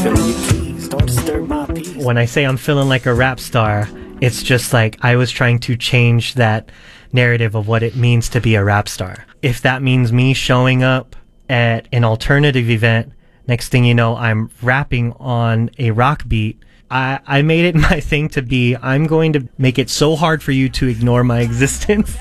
please, don't disturb my peace. When I say I'm feeling like a rap star, it's just like I was trying to change that narrative of what it means to be a rap star. If that means me showing up at an alternative event, next thing you know, I'm rapping on a rock beat. I made it my thing to be, I'm going to make it so hard for you to ignore my existence.